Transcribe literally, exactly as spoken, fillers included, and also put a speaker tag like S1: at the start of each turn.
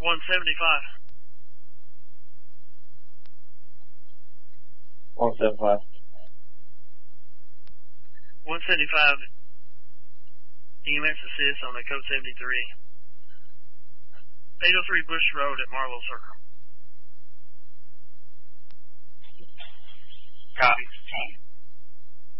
S1: one seventy-five.
S2: one seventy-five.
S1: one seventy-five. E M S assist on the code seventy-three. eight oh three Bush Road at Marlow Circle.
S3: Copy.